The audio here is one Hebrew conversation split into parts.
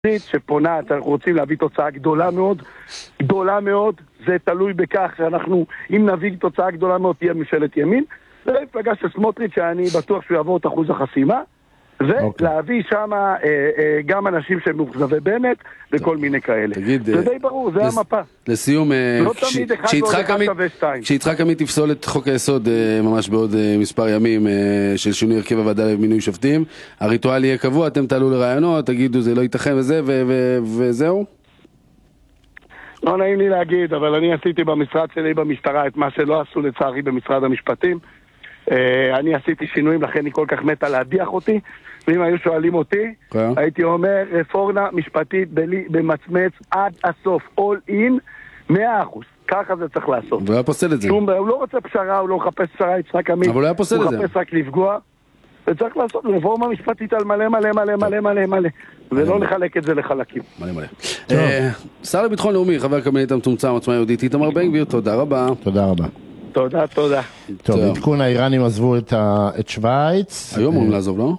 שפונה, אנחנו רוצים להביא תוצאה גדולה מאוד, זה תלוי בכך שאנחנו, אם נביא תוצאה גדולה מאוד, תהיה ממשלת ימין, זה מפלגה של סמוטריץ' שאני בטוח שהוא יעבור את אחוז החסימה, ולהביא שם גם אנשים שהם מאוכזבי בנט וכל מיני כאלה. זה די ברור, זה המפה. לסיום, לא תמיד אחד לא אחד שווה שתיים. כשיצחק עמית תפסול את חוק היסוד ממש בעוד מספר ימים של שינוי הרכב הוועדה למינוי שופטים, הריטואל יהיה קבוע, אתם תעלו לרעיונות, תגידו זה לא ייתכן וזה וזהו? לא נעים לי להגיד, אבל אני עשיתי במשרד שלי במשטרה את מה שלא עשו לצערי במשרד המשפטים. אני עשיתי שינויים, לכן היא כל כך מתה להדיח אותי, ואם היו שואלים אותי, הייתי אומר רפורמה משפטית במצמץ עד הסוף, all in 100%, ככה זה צריך לעשות. והוא היה פוסל את זה. הוא לא רוצה פשרה, הוא לא מחפש פשרה, יצחק עמית, אבל הוא היה פוסל את זה. הוא מחפש רק לפגוע, וצריך לעשות רפורמה משפטית על מלא, ולא לחלק את זה לחלקים. מלא. שר לביטחון לאומי, חבר הקבינט המצומצם עוצמה יהודית, איתמר בן גביר, תודה רבה. תודה רבה. תודה. טוב, עדכון האיראנים עזבו את שוויץ. היום אומרים לעזוב, לא?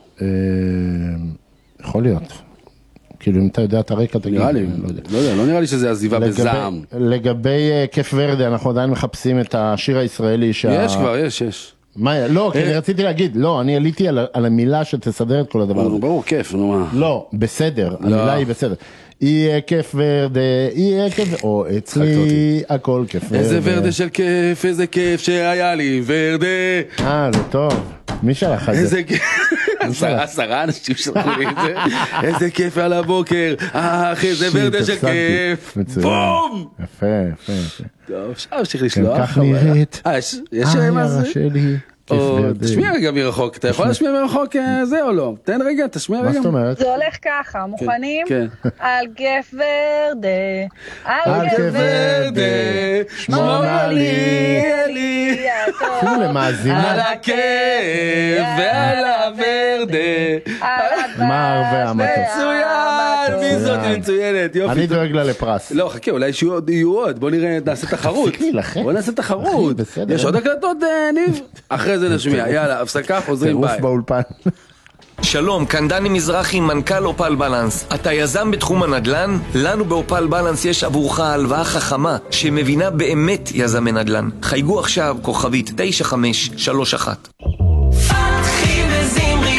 יכול להיות. כאילו אם אתה יודע את הרקע תגיד. נראה לי, לא נראה לי שזה עזיבה בזעם. לגבי כיף ורדה, אנחנו עדיין מחפשים את השיר הישראלי. יש כבר, יש. לא, כי אני רציתי להגיד, לא, אני עליתי על המילה שתסדר את כל הדבר הזה. ברור, כיף, נו מה. לא, בסדר, המילה היא בסדר. יהיה כיף ורדה, יהיה כיף, או אצלי הכל כיף ורדה. איזה ורדה של כיף, איזה כיף שהיה לי ורדה. זה טוב. מי שלח את זה? איזה כיף. 10 אנשים שלחו לי את זה. איזה כיף על הבוקר. איזה ורדה של כיף. בום! יפה. טוב, עכשיו צריך לשלוח. כך נראית. יש מה זה? שלי. תשמיע רגע מרחוק, אתה יכול להשמיע מרחוק זה או לא? תן רגע, תשמיע רגע. מה זאת אומרת? זה הולך ככה, מוכנים? כן. על כיף ורדה, על כיף ורדה, שמור לי, אפילו למאזינה. על הכיף ועל הוורדה, מר והמטוס. מצוין, מי זאת מצוינת, יופי. אני דואג לה לפרס. לא, חכה, אולי יהיו עוד, בוא נראה, נעשה תחרות. בוא נעשה תחרות. יש עוד הקלטות, ניב? אחרי זה נשמיע, יאללה, הפסקה, חוזרים, ביי. טירוף באולפן. שלום, כאן דני מזרחי, מנכ"ל אופל בלנס. אתה יזם בתחום הנדל"ן? לנו באופל בלנס יש עבורך הלוואה חכמה שמבינה באמת יזמי נדל"ן. חייגו עכשיו, כוכבית 9531. פתחי וזמרי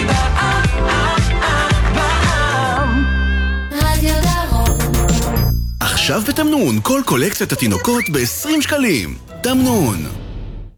בעם. רדיו דרום. עכשיו בתמנון, כל קולקציית התינוקות ב-20 שקלים. תמנון.